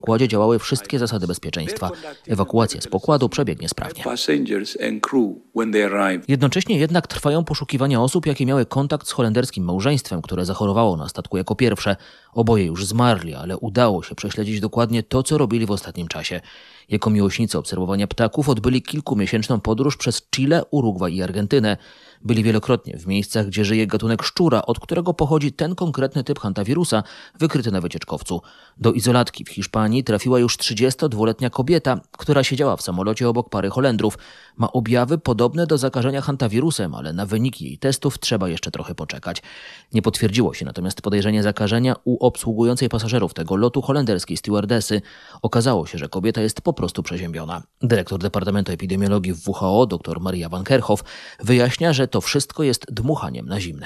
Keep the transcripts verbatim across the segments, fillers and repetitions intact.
pokładzie działały wszystkie zasady bezpieczeństwa. Ewakuacja z pokładu przebiegnie sprawnie. Jednocześnie jednak trwają poszukiwania osób, jakie miały kontakt z holenderskim małżeństwem, które zachorowało na statku jako pierwsze. Oboje już zmarli, ale udało się prześledzić dokładnie to, co robili w ostatnim czasie. Jako miłośnicy obserwowania ptaków odbyli kilkumiesięczną podróż przez Chile, Urugwaj i Argentynę. Byli wielokrotnie w miejscach, gdzie żyje gatunek szczura, od którego pochodzi ten konkretny typ hantawirusa, wykryty na wycieczkowcu. Do izolatki w Hiszpanii trafiła już trzydziestodwuletnia kobieta, która siedziała w samolocie obok pary Holendrów. Ma objawy podobne do zakażenia hantawirusem, ale na wyniki jej testów trzeba jeszcze trochę poczekać. Nie potwierdziło się natomiast podejrzenie zakażenia u obsługującej pasażerów tego lotu holenderskiej stewardesy. Okazało się, że kobieta jest po prostu przeziębiona. Dyrektor Departamentu Epidemiologii w W H O, dr Maria van Kerkhoff, wyjaśnia, że to wszystko jest dmuchaniem na zimne.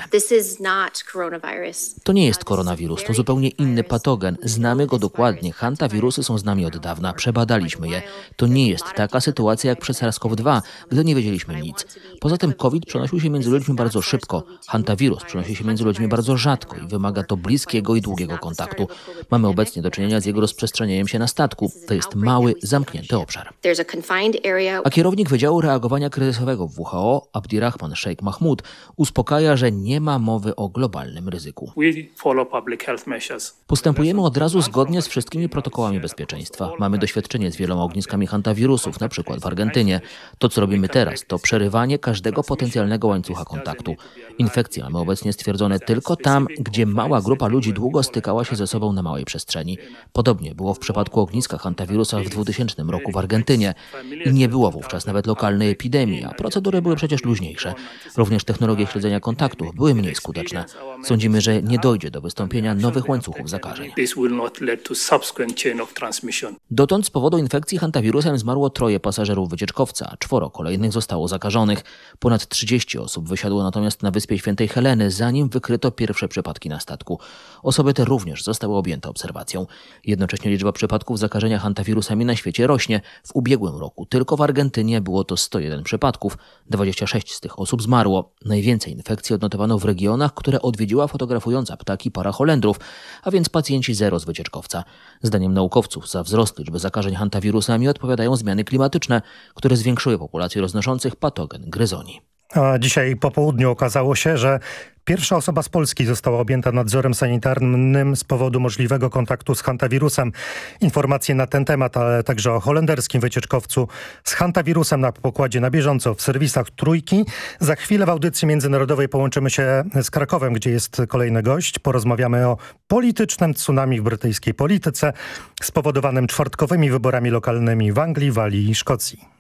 To nie jest koronawirus, to zupełnie inny patogen. Znamy go dokładnie. Hantawirusy są z nami od dawna. Przebadaliśmy je. To nie jest taka sytuacja jak przy SARS-CoV dwa, gdy nie wiedzieliśmy nic. Poza tym COVID przenosił się między ludźmi bardzo szybko. Hantawirus przenosi się między ludźmi bardzo rzadko i wymaga to bliskiego i długiego kontaktu. Mamy obecnie do czynienia z jego rozprzestrzenianiem się na statku. To jest mały, zamknięty obszar. A kierownik Wydziału Reagowania Kryzysowego w W H O, Abdirahman Sheikh Mahmud, uspokaja, że nie ma mowy o globalnym ryzyku. Postępujemy od razu zgodnie z wszystkimi protokołami bezpieczeństwa. Mamy doświadczenie z wieloma ogniskami hantawirusów, na przykład w Argentynie. To, co robimy teraz, to przerywanie każdego potencjalnego łańcucha kontaktu. Infekcje mamy obecnie stwierdzone tylko tam, gdzie mała grupa ludzi długo stykała się ze sobą na małej przestrzeni. Podobnie było w przypadku ogniska hantawirusa w dwutysięcznym roku w Argentynie. I nie było wówczas nawet lokalnej epidemii, a procedury były przecież luźniejsze. Również technologie śledzenia kontaktów były mniej skuteczne. Sądzimy, że nie dojdzie do wystąpienia nowych łańcuchów zakażeń. Dotąd z powodu infekcji hantawirusem zmarło troje pasażerów wycieczkowca, a czworo kolejnych zostało zakażonych. Ponad trzydzieści osób wysiadło natomiast na wyspie Świętej Heleny, zanim wykryto pierwsze przypadki na statku. Osoby te również zostały objęte obserwacją. Jednocześnie liczba przypadków zakażenia hantawirusami na świecie rośnie. W ubiegłym roku tylko w Argentynie było to sto jeden przypadków. dwadzieścia sześć z tych osób zmarło. Najwięcej infekcji odnotowano w regionach, które odwiedziła fotografująca ptaki para Holendrów, a więc pacjenci zero z wycieczkowca. Zdaniem naukowców za wzrost liczby zakażeń hantawirusami odpowiadają zmiany klimatyczne, które zwiększyły populację roznoszących patogen gryzoni. A dzisiaj po południu okazało się, że pierwsza osoba z Polski została objęta nadzorem sanitarnym z powodu możliwego kontaktu z hantawirusem. Informacje na ten temat, ale także o holenderskim wycieczkowcu z hantawirusem na pokładzie na bieżąco w serwisach Trójki. Za chwilę w audycji międzynarodowej połączymy się z Krakowem, gdzie jest kolejny gość. Porozmawiamy o politycznym tsunami w brytyjskiej polityce spowodowanym czwartkowymi wyborami lokalnymi w Anglii, Walii i Szkocji.